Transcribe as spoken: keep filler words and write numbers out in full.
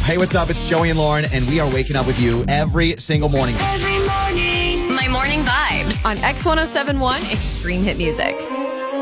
Hey, what's up? It's Joey and Lauren, and we are waking up with you every single morning. Every morning. My Morning Vibes On X one oh seven point one Extreme Hit Music.